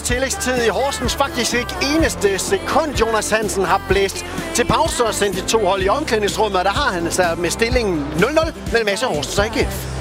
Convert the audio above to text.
tillægstid i Horsens. Faktisk ikke eneste sekund Jonas Hansen har blæst til pause og sendt de to hold i omklædningsrummet. Og der har han altså med stillingen 0-0 mellem AS Horsens og AGF.